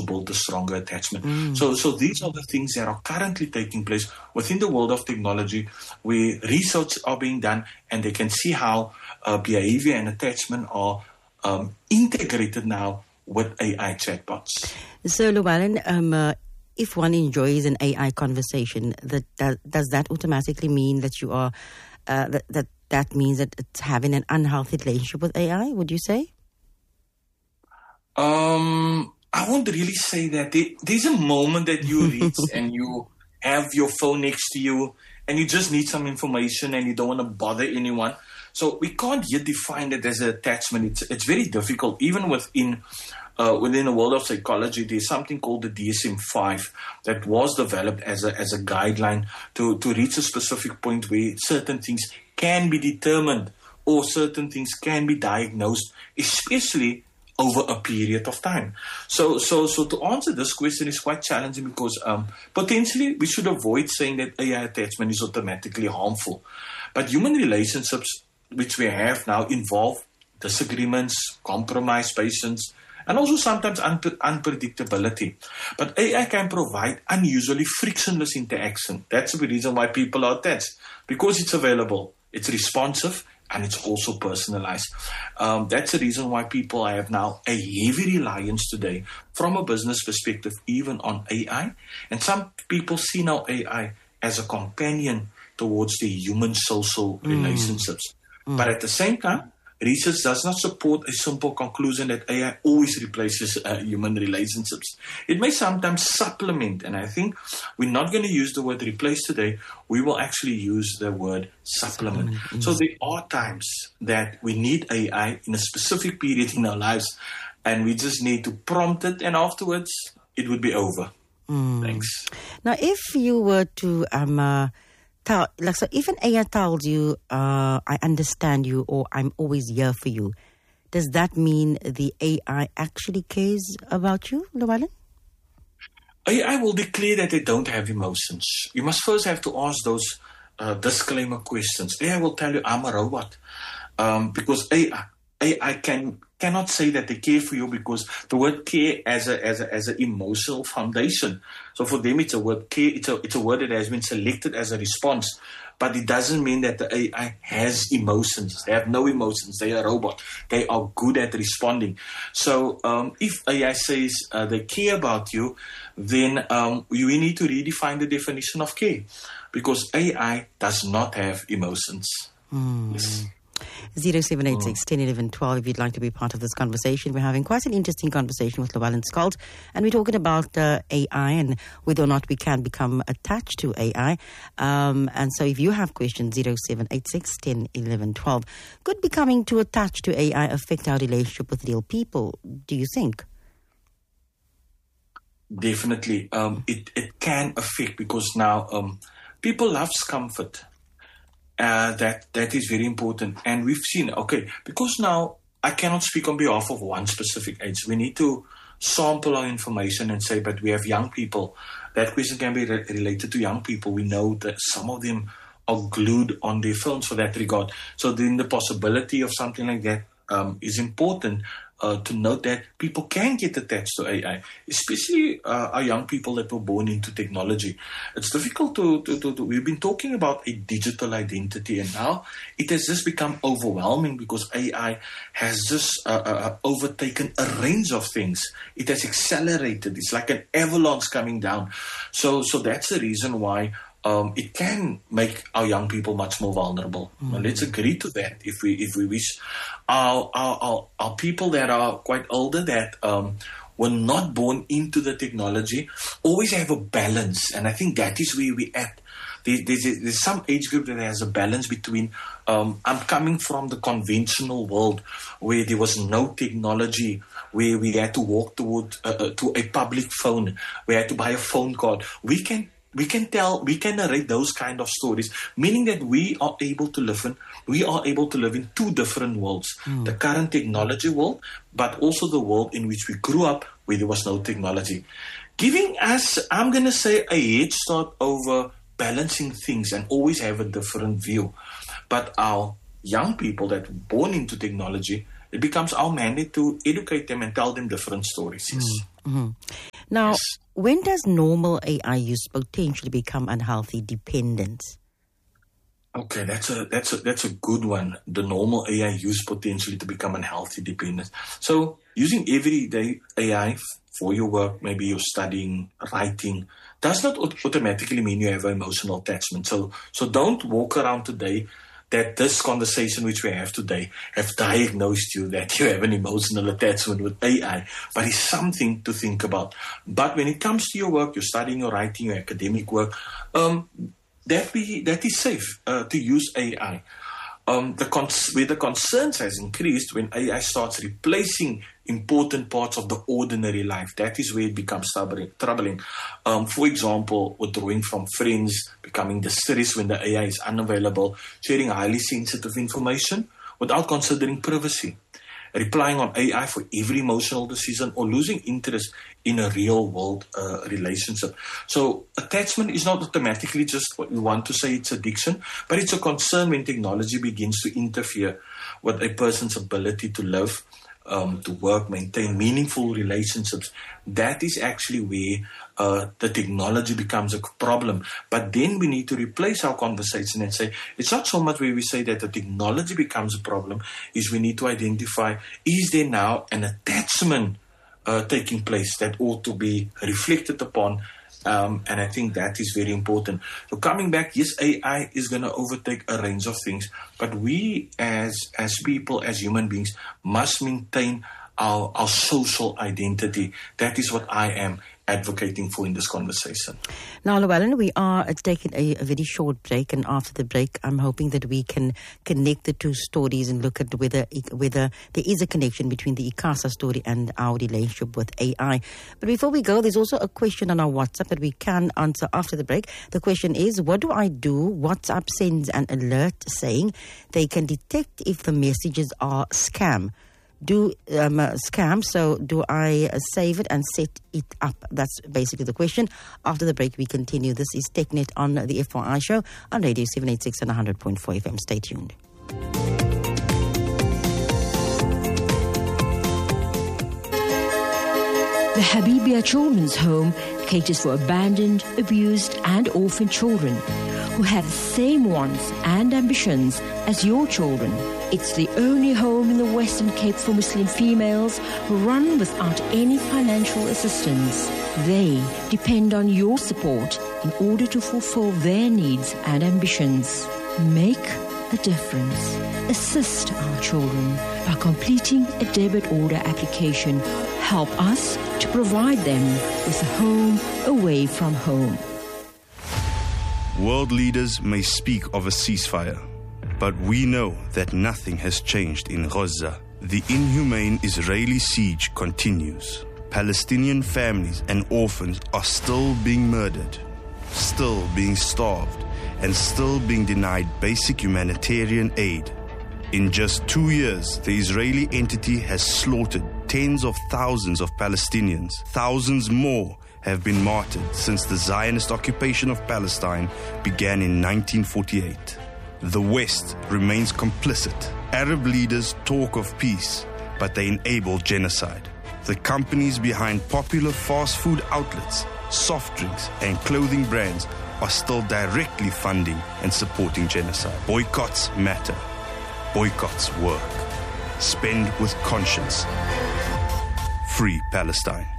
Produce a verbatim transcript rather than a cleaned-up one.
build a stronger attachment. Mm. So, so these are the things that are currently taking place within the world of technology, where research are being done, and they can see how uh, behavior and attachment are um, integrated now with A I chatbots. So, Llewellyn, um, uh, if one enjoys an A I conversation, that, that does that automatically mean that you are uh, that, that that means that it's having an unhealthy relationship with A I? Would you say? Um, I won't really say that. There, there's a moment that you reach and you have your phone next to you and you just need some information and you don't want to bother anyone. So we can't yet define that as an attachment. It's it's very difficult. Even within uh, within the world of psychology, there's something called the D S M five that was developed as a as a guideline to, to reach a specific point where certain things can be determined or certain things can be diagnosed, especially over a period of time. So, so, so to answer this question is quite challenging because um, potentially we should avoid saying that A I attachment is automatically harmful. But human relationships, which we have now, involve disagreements, compromise, patience, and also sometimes unpre- unpredictability. But A I can provide unusually frictionless interaction. That's the reason why people are attached, because it's available, it's responsive, and it's also personalized. Um, that's the reason why people have now a heavy reliance today from a business perspective, even on A I. And some people see now A I as a companion towards the human social mm. relationships. Mm. But at the same time, research does not support a simple conclusion that A I always replaces uh, human relationships. It may sometimes supplement, and I think we're not going to use the word replace today. We will actually use the word supplement. Mm-hmm. So there are times that we need A I in a specific period in our lives, and we just need to prompt it, and afterwards it would be over. Mm. Thanks. Now, if you were to... Um, uh, Tell, like, so if an A I tells you, uh, I understand you, or I'm always here for you, does that mean the A I actually cares about you, Llewellyn? A I will declare that they don't have emotions. You must first have to ask those uh, disclaimer questions. A I will tell you, I'm a robot. Um, because A I, A I can, cannot say that they care for you, because the word care as a as a as an emotional foundation. So for them, it's a word care. It's a it's a word that has been selected as a response, but it doesn't mean that the A I has emotions. They have no emotions. They are a robot. They are good at responding. So um, if A I says uh, they care about you, then um, we need to redefine the definition of care, because A I does not have emotions. Mm. Yes. zero seven eight six, one zero one one, one two if you'd like to be part of this conversation. We're having quite an interesting conversation with Llewellyn Schalk, and we're talking about uh, A I and whether or not we can become attached to A I. Um, and so if you have questions, zero seven eight six, one zero one one, one two. Could becoming too attached to A I affect our relationship with real people, do you think? Definitely. Um, it, it can affect, because now um, people love comfort. Uh, that that is very important. And we've seen, okay, because now I cannot speak on behalf of one specific age. We need to sample our information and say, but we have young people. That question can be re- related to young people. We know that some of them are glued on their phones for that regard. So then the possibility of something like that um, is important. Uh, to note that people can get attached to A I, especially uh, our young people that were born into technology. It's difficult to, to, to, to, we've been talking about a digital identity, and now it has just become overwhelming because A I has just uh, uh, overtaken a range of things. It has accelerated. It's like an avalanche coming down. So, so that's the reason why Um, it can make our young people much more vulnerable. Mm. Well, let's agree to that if we if we wish. Our our, our, our people that are quite older, that um, were not born into the technology, always have a balance. And I think that is where we're at. There, there's, there's some age group that has a balance between, um, I'm coming from the conventional world where there was no technology, where we had to walk toward, uh, uh, to a public phone, we had to buy a phone card. We can We can tell, we can narrate those kind of stories, meaning that we are able to live in, we are able to live in two different worlds. Mm. The current technology world, but also the world in which we grew up where there was no technology. Giving us, I'm going to say, a head start over balancing things and always have a different view. But our young people that were born into technology, it becomes our mandate to educate them and tell them different stories. Yes. Mm-hmm. Now, Yes. when does normal A I use potentially become unhealthy dependence? Okay, that's a that's a that's a good one. The normal A I use potentially to become unhealthy dependence. So using everyday A I f- for your work, maybe you're studying, writing, does not aut- automatically mean you have an emotional attachment. So so don't walk around today that this conversation which we have today have diagnosed you that you have an emotional attachment with A I, but it's something to think about. But when it comes to your work, you're studying, you're writing, your academic work, um, that be that is safe uh, to use A I. Um, the cons- where the concerns has increased when A I starts replacing important parts of the ordinary life. That is where it becomes troubling. troubling. Um, for example, withdrawing from friends, becoming distressed when the A I is unavailable, sharing highly sensitive information without considering privacy, replying on A I for every emotional decision, or losing interest in a real-world uh, relationship. So attachment is not automatically just what we want to say it's addiction, but it's a concern when technology begins to interfere with a person's ability to live, um, to work, maintain meaningful relationships. That is actually where uh, the technology becomes a problem. But then we need to replace our conversation and say, it's not so much where we say that the technology becomes a problem, is we need to identify, is there now an attachment uh, taking place that ought to be reflected upon? Um, and I think that is very important. So coming back, yes, A I is going to overtake a range of things, but we as as people, as human beings, must maintain our, our social identity. That is what I am advocating for in this conversation. Now, Llewellyn, we are uh, taking a, a very short break, and after the break, I'm hoping that we can connect the two stories and look at whether whether there is a connection between the ICASA story and our relationship with A I. But before we go, there's also a question on our WhatsApp that we can answer after the break. The question is, what do I do? WhatsApp sends an alert saying they can detect if the messages are scam. Do um, uh, scam, so do I uh, save it and set it up? That's basically the question. After the break, we continue. This is TechNet on the F Y I show on Radio seven eighty-six and one hundred point four F M. Stay tuned. The Habibia Children's Home caters for abandoned, abused and orphaned children who have the same wants and ambitions as your children. It's the only home in the Western Cape for Muslim females run without any financial assistance. They depend on your support in order to fulfill their needs and ambitions. Make a difference. Assist our children by completing a debit order application. Help us to provide them with a home away from home. World leaders may speak of a ceasefire, but we know that nothing has changed in Gaza. The inhumane Israeli siege continues. Palestinian families and orphans are still being murdered, still being starved, and still being denied basic humanitarian aid. In just two years, the Israeli entity has slaughtered tens of thousands of Palestinians. Thousands more have been martyred since the Zionist occupation of Palestine began in nineteen forty-eight. The West remains complicit. Arab leaders talk of peace, but they enable genocide. The companies behind popular fast food outlets, soft drinks, and clothing brands are still directly funding and supporting genocide. Boycotts matter. Boycotts work. Spend with conscience. Free Palestine.